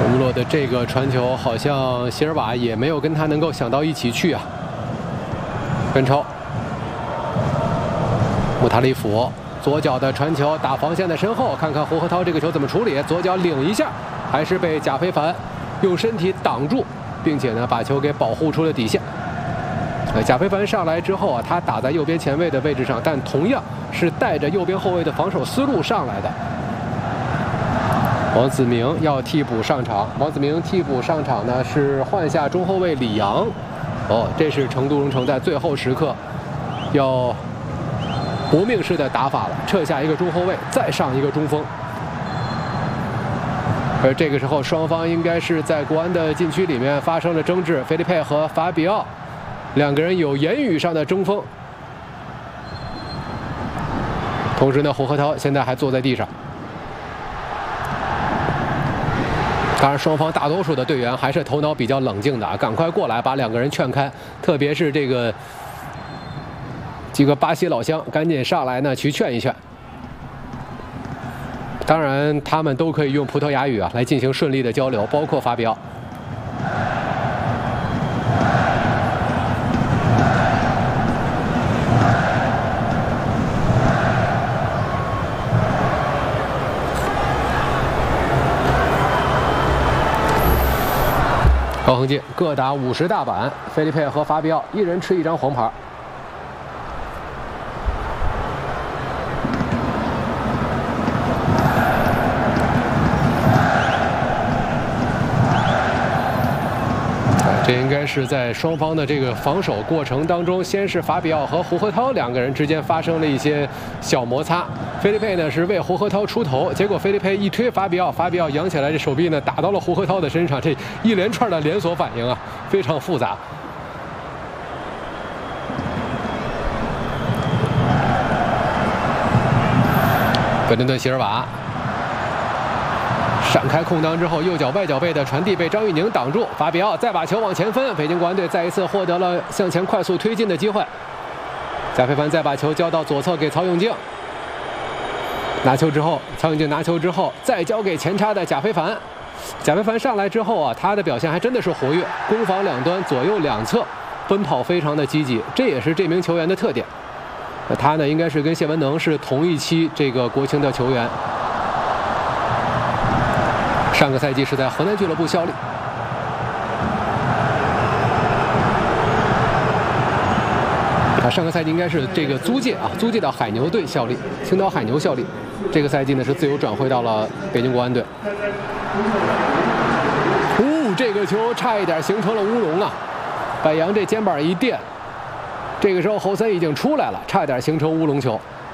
乌洛的这个传球，好像席尔瓦也没有跟他能够想到一起去啊。跟超，穆塔利甫左脚的传球打防线的身后，看看胡和涛这个球怎么处理。左脚领一下，还是被贾非凡用身体挡住，并且呢把球给保护出了底线。贾非凡上来之后啊，他打在右边前卫的位置上，但同样是带着右边后卫的防守思路上来的。王子明要替补上场，王子明替补上场呢是换下中后卫李阳。哦，这是成都蓉城在最后时刻要搏命式的打法了，撤下一个中后卫，再上一个中锋。而这个时候，双方应该是在国安的禁区里面发生了争执，菲利佩和法比奥两个人有言语上的争锋。同时呢，胡和涛现在还坐在地上。当然，双方大多数的队员还是头脑比较冷静的啊，赶快过来把两个人劝开，特别是这个几个巴西老乡，赶紧上来呢去劝一劝。当然，他们都可以用葡萄牙语啊来进行顺利的交流，包括法比奥。高恒进各打50大板，菲利佩和法比奥一人吃1张黄牌。这应该是在双方的这个防守过程当中，先是法比奥和胡和涛两个人之间发生了一些小摩擦。菲利佩呢是为胡和涛出头，结果菲利佩一推法比奥，法比奥扬起来这手臂呢打到了胡和涛的身上，这一连串的连锁反应啊，非常复杂。本顿席尔瓦闪开空当之后，右脚外脚背的传递被张玉宁挡住，法比奥再把球往前分，北京国安队再一次获得了向前快速推进的机会。贾非凡再把球交到左侧给曹永静，拿球之后，曹永静拿球之后再交给前插的贾非凡。贾非凡上来之后啊，他的表现还真的是活跃，攻防两端左右两侧奔跑非常的积极，这也是这名球员的特点。他呢应该是跟谢文能是同一期这个国青的球员。上个赛季是在河南俱乐部效力。上个赛季应该是这个租借啊，租借到海牛队效力，青岛海牛效力。这个赛季呢是自由转会到了北京国安队。这个球差一点形成了乌龙啊！柏杨这肩膀一垫，这个时候侯森已经出来了，差点形成乌龙球。